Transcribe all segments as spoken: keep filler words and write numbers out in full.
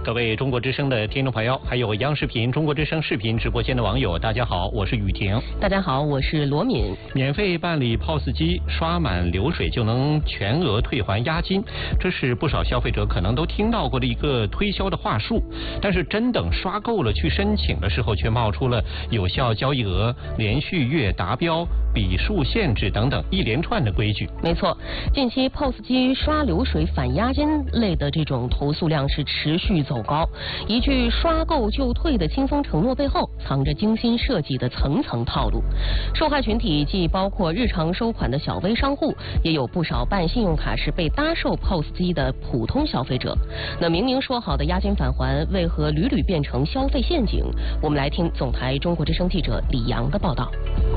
各位中国之声的听众朋友，还有央视频、中国之声视频直播间的网友，大家好，我是雨婷。 大家好，我是罗敏。 免费办理 P O S 机，刷满流水就能全额退还押金，这是不少消费者可能都听到过的一个推销的话术。但是真等刷够了去申请的时候，却冒出了有效交易额、连续月达标、笔数限制等等一连串的规矩。 没错，近期 P O S 机刷流水返押金类的这种投诉量是持续走高，一句刷够就退的轻松承诺背后，藏着精心设计的层层套路。受害群体既包括日常收款的小微商户，也有不少办信用卡时被搭售 P O S 机的普通消费者。那明明说好的押金返还，为何屡屡变成消费陷阱？我们来听总台中国之声记者李阳的报道。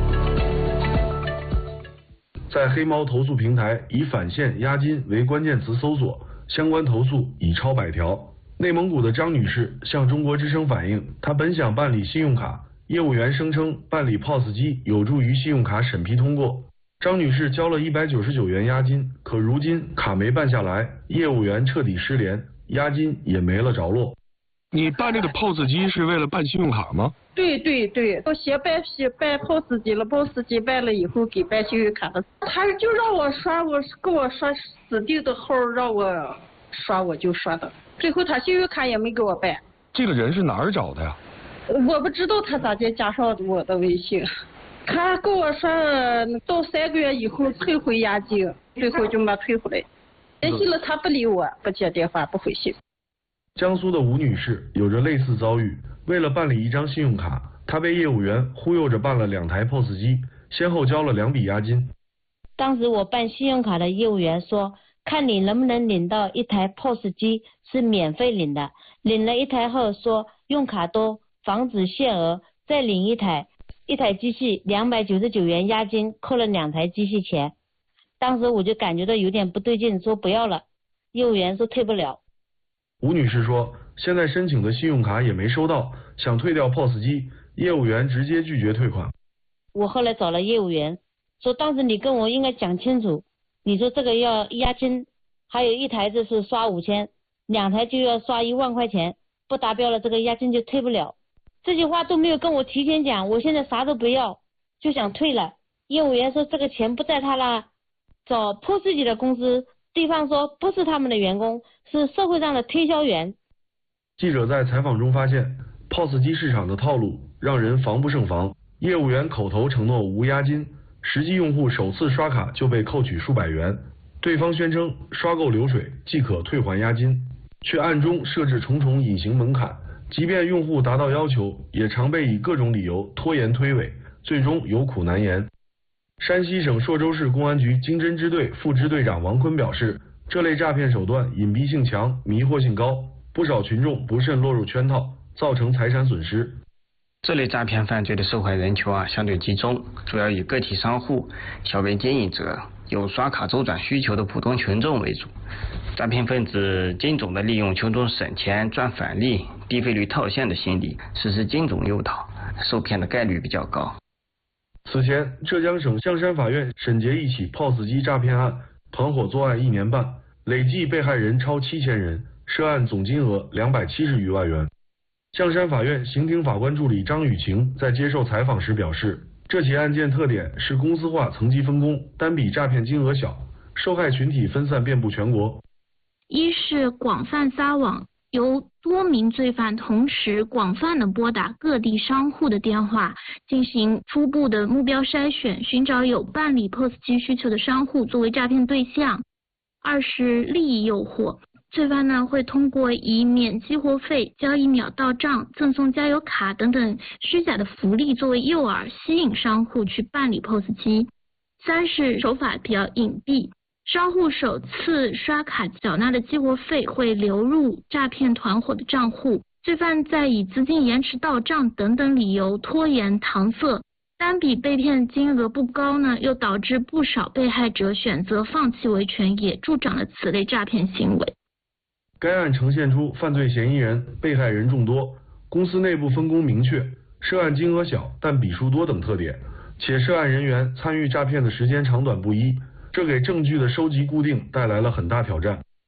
在黑猫投诉平台以返现押金为关键词搜索，相关投诉已超百条。内蒙古的张女士向中国之声反映，她本想办理信用卡，业务员声称办理 P O S 机有助于信用卡审批通过。张女士交了一百九十九元押金，可如今卡没办下来，业务员彻底失联，押金也没了着落。 你办这个 P O S 机是为了办信用卡吗？ 对对对，我先办批办 P O S 机了 ，P O S 机办了以后给办信用卡的，他就让我刷，我给我刷指定的号让我刷，我就刷的，最后他信用卡也没给我办。 这个人是哪儿找的呀？ 我不知道他咋的加上我的微信，他给我说到三个月以后退回押金，最后就没退回来。联系了他不理我，不接电话，不回信。 江苏的吴女士有着类似遭遇，为了办理一张信用卡，她被业务员忽悠着办了两台 P O S 机，先后交了两笔押金。 当时我办信用卡的业务员说，看你能不能领到一台 P O S 机是免费领的，领了一台后说用卡多，防止限额，再领一台，一台机器两百九十九元押金，扣了两台机器钱。当时我就感觉到有点不对劲，说不要了，业务员说退不了。 吴女士说，现在申请的信用卡也没收到，想退掉 P O S 机，业务员直接拒绝退款。 我后来找了业务员，说当时你跟我应该讲清楚，你说这个要押金，还有一台子是刷五千，两台就要刷一万块钱，不达标了这个押金就退不了。这句话都没有跟我提前讲，我现在啥都不要，就想退了。业务员说这个钱不在他那，找 P O S 机的公司，对方说不是他们的员工，是社会上的推销员。 记者在采访中发现 ，P O S 机市场的套路让人防不胜防。业务员口头承诺无押金，实际用户首次刷卡就被扣取数百元。对方宣称刷够流水即可退还押金，却暗中设置重重隐形门槛。即便用户达到要求，也常被以各种理由拖延推诿，最终有苦难言。山西省朔州市公安局经侦支队副支队长王坤表示，这类诈骗手段隐蔽性强，迷惑性高，不少群众不慎落入圈套，造成财产损失。 这类诈骗犯罪的受害人群啊相对集中，主要以个体商户、小微经营者、有刷卡周转需求的普通群众为主。诈骗分子精准地利用群众省钱赚返利、低费率套现的心理，实施精准诱导，受骗的概率比较高。 此前，浙江省象山法院审结一起 P O S 机诈骗案，团伙作案一年半，累计被害人超七千人，涉案总金额两百七十余万元。象山法院刑庭法官助理张雨晴在接受采访时表示，这起案件特点是公司化层级分工，单笔诈骗金额小，受害群体分散遍布全国。 一是广泛撒网，由多名罪犯同时广泛的拨打各地商户的电话，进行初步的目标筛选，寻找有办理 P O S 机需求的商户作为诈骗对象。二是利益诱惑，罪犯呢会通过以免激活费、交易秒到账、赠送加油卡等等虚假的福利作为诱饵，吸引商户去办理 P O S 机。三是手法比较隐蔽，商户首次刷卡缴纳的激活费会流入诈骗团伙的账户，罪犯在以资金延迟到账等等理由拖延搪塞，单笔被骗金额不高呢，又导致不少被害者选择放弃维权，也助长了此类诈骗行为。 该案呈现出犯罪嫌疑人、被害人众多，公司内部分工明确，涉案金额小但笔数多等特点，且涉案人员参与诈骗的时间长短不一，这给证据的收集固定带来了很大挑战。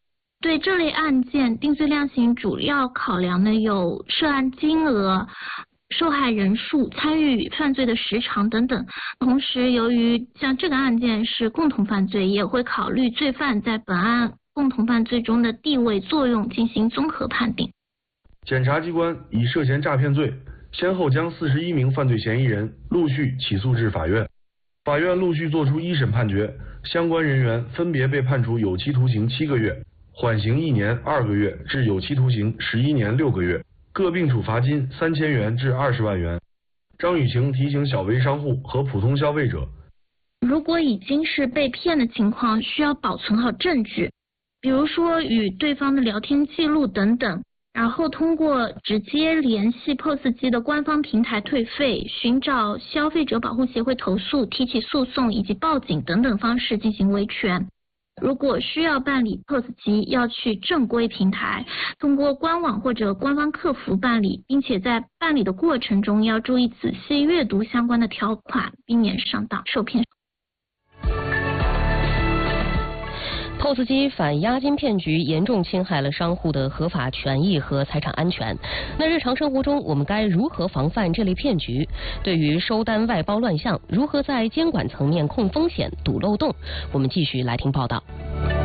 对这类案件，定罪量刑主要考量的有涉案金额、受害人数、参与犯罪的时长等等。同时，由于像这个案件是共同犯罪，也会考虑罪犯在本案共同犯罪中的地位作用进行综合判定。 检察机关以涉嫌诈骗罪，先后将四十一名犯罪嫌疑人陆续起诉至法院。法院陆续作出一审判决，相关人员分别被判处有期徒刑七个月、缓刑一年二个月至有期徒刑十一年六个月，各并处罚金三千元至二十万元。张雨晴提醒小微商户和普通消费者， 如果已经是被骗的情况，需要保存好证据，比如说与对方的聊天记录等等，然后通过直接联系 P O S 机的官方平台退费、寻找消费者保护协会投诉、提起诉讼以及报警等等方式进行维权。如果需要办理 P O S 机，要去正规平台，通过官网或者官方客服办理，并且在办理的过程中要注意仔细阅读相关的条款，避免上当受骗。 P O S 机反押金骗局严重侵害了商户的合法权益和财产安全。那日常生活中，我们该如何防范这类骗局？对于收单外包乱象，如何在监管层面控风险、堵漏洞？我们继续来听报道。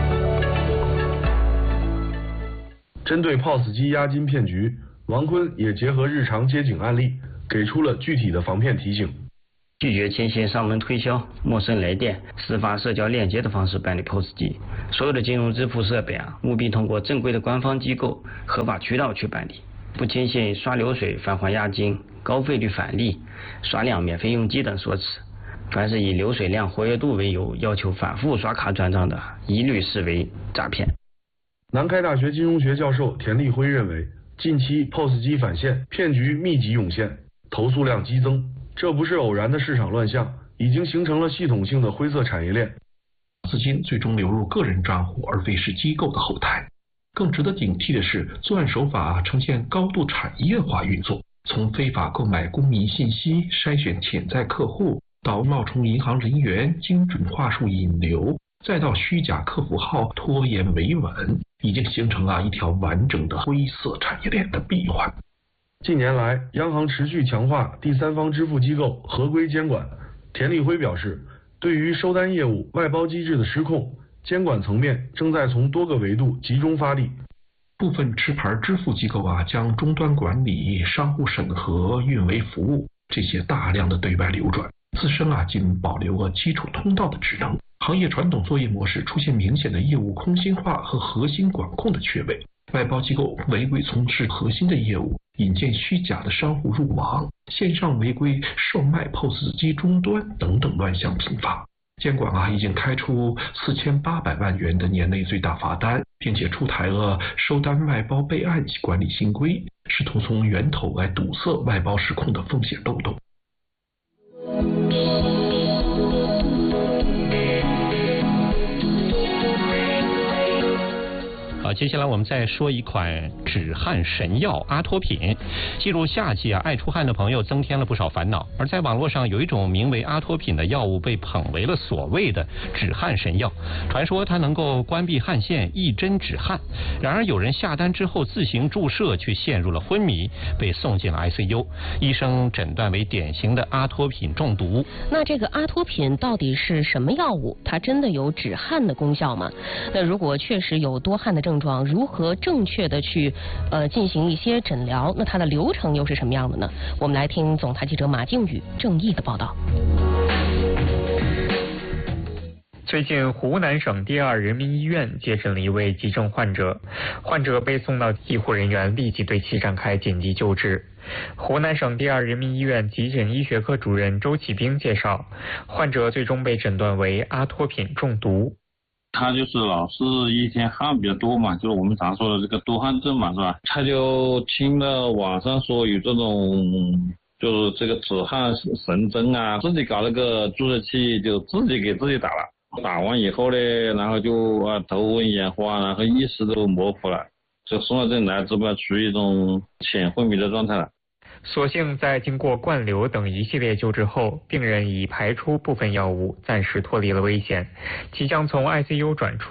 针对 P O S 机押金骗局，王坤也结合日常接警案例，给出了具体的防骗提醒。 拒绝牵线上门推销、陌生来电、私发社交链接的方式办理 P O S 机。所有的金融支付设备啊，务必通过正规的官方机构、合法渠道去办理。不牵线刷流水、返还押金、高费率返利、刷量免费用机等说辞，凡是以流水量、活跃度为由要求反复刷卡转账的，一律视为诈骗。 南开大学金融学教授田立辉认为，近期 P O S 机返现骗局密集涌现，投诉量激增。这不是偶然的市场乱象，已经形成了系统性的灰色产业链。 资金最终流入个人账户，而非是机构的后台。更值得警惕的是，作案手法呈现高度产业化运作，从非法购买公民信息、筛选潜在客户，到冒充银行人员、精准话术引流，再到虚假客服号拖延维稳，已经形成了一条完整的灰色产业链的闭环。 近年来，央行持续强化第三方支付机构合规监管。田立辉表示，对于收单业务外包机制的失控，监管层面正在从多个维度集中发力。 部分持牌支付机构啊，将终端管理、商户审核、运维服务这些大量的对外流转，自身啊仅保留了基础通道的职能。行业传统作业模式出现明显的业务空心化和核心管控的缺位。外包机构违规从事核心的业务，引荐虚假的商户入网，线上违规售卖 P O S 机终端等等乱象频发。监管啊已经开出四千八百万元的年内最大罚单，并且出台了收单外包备案管理新规，试图从源头来堵塞外包失控的风险漏洞。 好，接下来我们再说一款止汗神药阿托品。进入夏季啊，爱出汗的朋友增添了不少烦恼。而在网络上有一种名为阿托品的药物被捧为了所谓的止汗神药，传说它能够关闭汗腺，一针止汗。然而有人下单之后自行注射，却陷入了昏迷，被送进了 I C U， 医生诊断为典型的阿托品中毒。 那这个阿托品到底是什么药物？它真的有止汗的功效吗？那如果确实有多汗的症状，如何正确的去呃进行一些诊疗？那它的流程又是什么样的呢？我们来听总台记者马靖宇、郑毅的报道。 最近，湖南省第二人民医院接诊了一位急症患者，患者被送到，医护人员立即对其展开紧急救治。湖南省第二人民医院急诊医学科主任周启兵介绍，患者最终被诊断为阿托品中毒。 他就是老是一天汗比较多嘛，就是我们常说的这个多汗症嘛，是吧？他就听了网上说有这种就是这个止汗神针啊，自己搞了个注射器，就自己给自己打了。打完以后呢，然后就啊头昏眼花，然后意识都模糊了，就送到这里来之后处于一种浅昏迷的状态了。 所幸在经过灌流等一系列救治后，病人已排出部分药物，暂时脱离了危险，即将从 I C U 转出。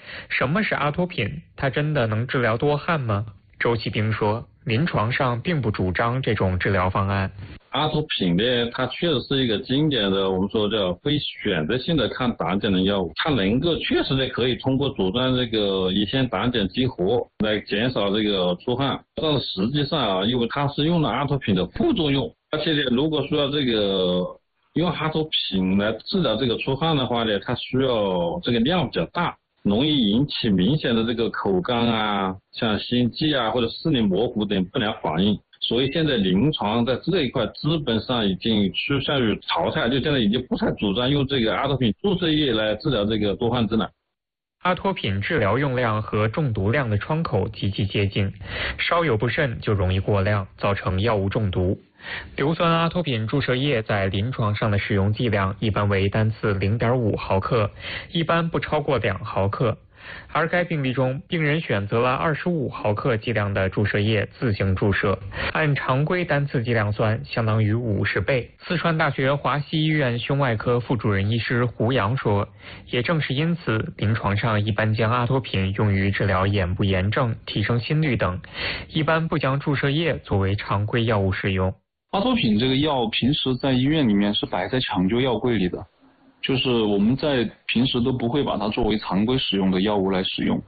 什么是阿托品？它真的能治疗多汗吗？周启兵说，临床上并不主张这种治疗方案。 阿托品呢，它确实是一个经典的，我们说叫非选择性的抗胆碱的药物，它能够确实的可以通过阻断这个乙酰胆碱激活来减少这个出汗，但是实际上啊，因为它是用了阿托品的副作用，而且呢，如果说这个用阿托品来治疗这个出汗的话呢，它需要这个量比较大，容易引起明显的这个口干啊，像心悸啊或者视力模糊等不良反应。所以现在临床在这一块基本上已经趋向于淘汰，就现在已经不太主张用这个阿托品注射液来治疗这个多汗症了。 阿托品治疗用量和中毒量的窗口极其接近，稍有不慎就容易过量，造成药物中毒。硫酸阿托品注射液在临床上的使用剂量一般为单次 零点五毫克，一般不超过两毫克。而该病例中，病人选择了二十五毫克剂量的注射液自行注射，按常规单次剂量算，相当于五十倍。四川大学华西医院胸外科副主任医师胡杨说，也正是因此，临床上一般将阿托品用于治疗眼部炎症、提升心率等，一般不将注射液作为常规药物使用。 阿托品这个药平时在医院里面是摆在抢救药柜里的，就是我们在平时都不会把它作为常规使用的药物来使用。